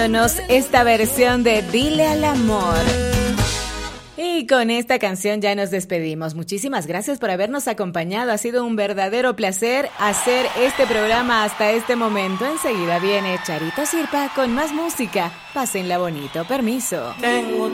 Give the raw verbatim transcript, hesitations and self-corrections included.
Esta versión de Dile al Amor. Y con esta canción ya nos despedimos. Muchísimas gracias por habernos acompañado. Ha sido un verdadero placer hacer este programa hasta este momento. Enseguida viene Charito Sirpa con más música. Pásenla bonito. Permiso. Tengo